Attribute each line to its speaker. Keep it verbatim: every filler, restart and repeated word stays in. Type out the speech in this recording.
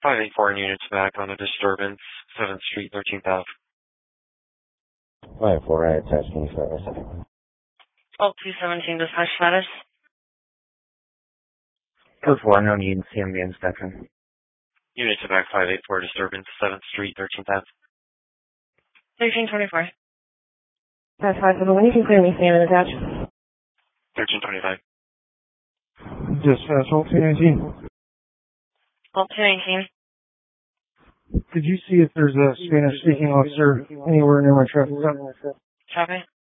Speaker 1: five eight four units back on a disturbance, seventh Street, thirteenth Avenue.
Speaker 2: five four, I attached twenty-five.
Speaker 3: twelve two seventeen, dispatch status.
Speaker 2: Code four, no need, C M B inspection.
Speaker 1: Units back, five eight four, disturbance, seventh Street, thirteenth Avenue.
Speaker 3: thirteen twenty-four.
Speaker 4: Pass five seven, when you can clear me, stand and attach.
Speaker 1: thirteen twenty-five.
Speaker 5: Dispatch, twelve two nineteen.
Speaker 3: twelve two nineteen.
Speaker 5: Could you see if there's a Spanish-speaking officer anywhere near my traffic stop?
Speaker 3: Copy.